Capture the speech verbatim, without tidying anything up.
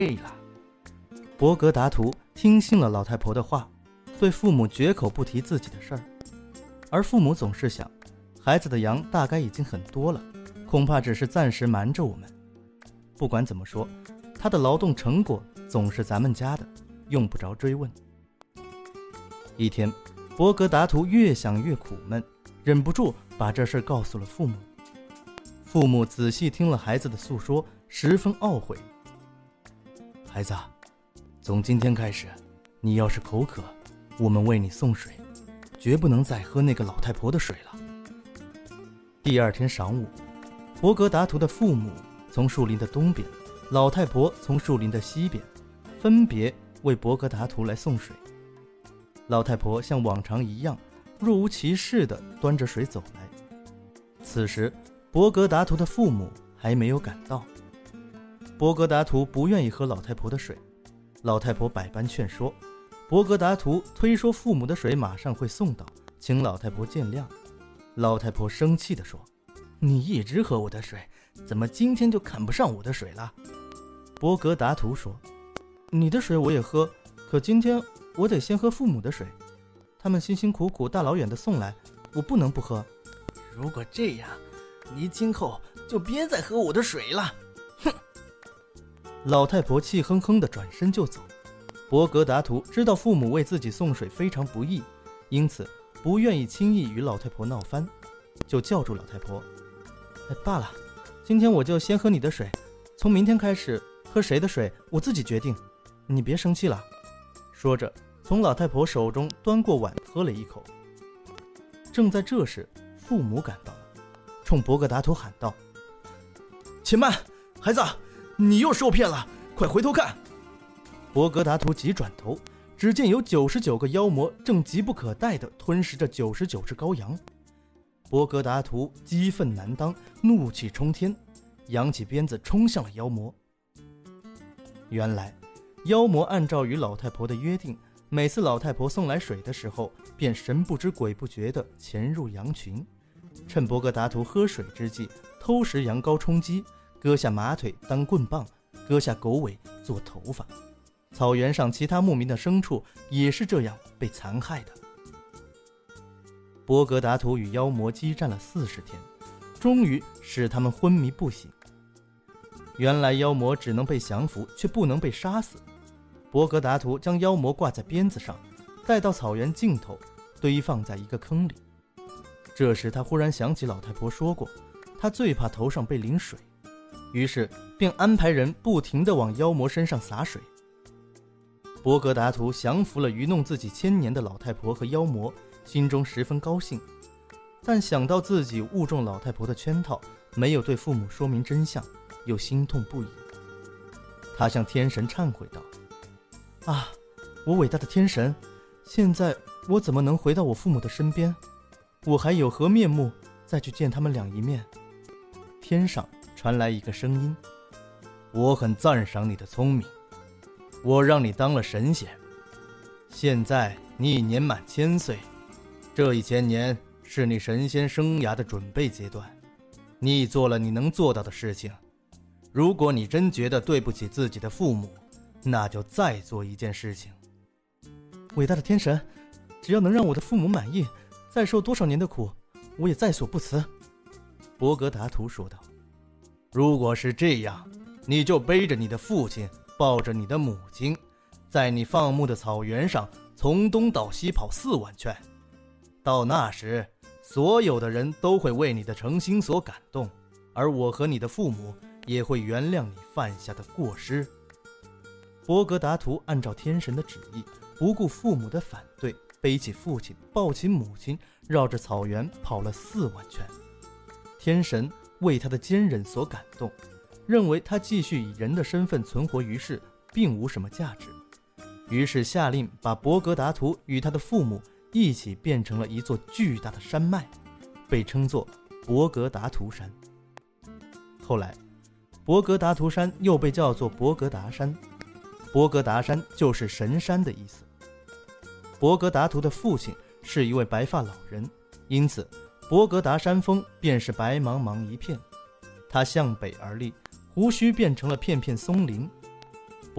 了。博格达图听信了老太婆的话，对父母绝口不提自己的事儿。而父母总是想，孩子的羊大概已经很多了，恐怕只是暂时瞒着我们。不管怎么说，他的劳动成果总是咱们家的，用不着追问。一天，博格达图越想越苦闷，忍不住把这事告诉了父母。父母仔细听了孩子的诉说，十分懊悔。孩子，从今天开始，你要是口渴，我们为你送水，绝不能再喝那个老太婆的水了。第二天晌午，博格达图的父母从树林的东边，老太婆从树林的西边，分别为博格达图来送水。老太婆像往常一样，若无其事地端着水走来。此时博格达图的父母还没有赶到。博格达图不愿意喝老太婆的水，老太婆百般劝说，博格达图推说父母的水马上会送到，请老太婆见谅。老太婆生气地说，你一直喝我的水，怎么今天就看不上我的水了？博格达图说，你的水我也喝，可今天我得先喝父母的水，他们辛辛苦苦大老远的送来，我不能不喝。 如果这样，你今后就别再喝我的水了。哼！ 老太婆气哼哼地转身就走。博格达图知道父母为自己送水非常不易，因此不愿意轻易与老太婆闹翻，就叫住老太婆，哎，罢了，今天我就先喝你的水，从明天开始喝谁的水我自己决定，你别生气了。说着从老太婆手中端过碗喝了一口。正在这时，父母赶到了，冲博格达图喊道， 且慢，孩子，你又受骗了，快回头看。 博格达图急转头，只见有九十九个妖魔正急不可待地吞噬着九十九只羔羊。博格达图激愤难当，怒气冲天，扬起鞭子冲向了妖魔。原来妖魔按照与老太婆的约定，每次老太婆送来水的时候，便神不知鬼不觉地潜入羊群，趁博格达图喝水之际，偷食羊羔充饥，割下马腿当棍棒，割下狗尾做头发。草原上其他牧民的牲畜也是这样被残害的。博格达图与妖魔激战了四十天，终于使他们昏迷不醒。原来妖魔只能被降服，却不能被杀死。博格达图将妖魔挂在鞭子上，带到草原尽头，堆放在一个坑里。这时他忽然想起老太婆说过，他最怕头上被淋水，于是便安排人不停地往妖魔身上洒水。博格达图降服了愚弄自己千年的老太婆和妖魔，心中十分高兴，但想到自己误中老太婆的圈套，没有对父母说明真相，又心痛不已。他向天神忏悔道，啊，我伟大的天神，现在我怎么能回到我父母的身边？我还有何面目再去见他们俩一面？天上传来一个声音，我很赞赏你的聪明，我让你当了神仙，现在你已年满千岁，这一千年是你神仙生涯的准备阶段，你已做了你能做到的事情。如果你真觉得对不起自己的父母，那就再做一件事情。伟大的天神，只要能让我的父母满意，再受多少年的苦，我也在所不辞。博格达图说道，如果是这样，你就背着你的父亲，抱着你的母亲，在你放牧的草原上从东到西跑四万圈，到那时所有的人都会为你的诚心所感动，而我和你的父母也会原谅你犯下的过失。博格达图按照天神的旨意，不顾父母的反对，背起父亲，抱起母亲，绕着草原跑了四万圈。天神为他的坚韧所感动，认为他继续以人的身份存活于世并无什么价值，于是下令把博格达图与他的父母一起变成了一座巨大的山脉，被称作博格达图山。后来博格达图山又被叫做博格达山，博格达山就是神山的意思。博格达图的父亲是一位白发老人，因此博格达山峰便是白茫茫一片。他向北而立，胡须变成了片片松林，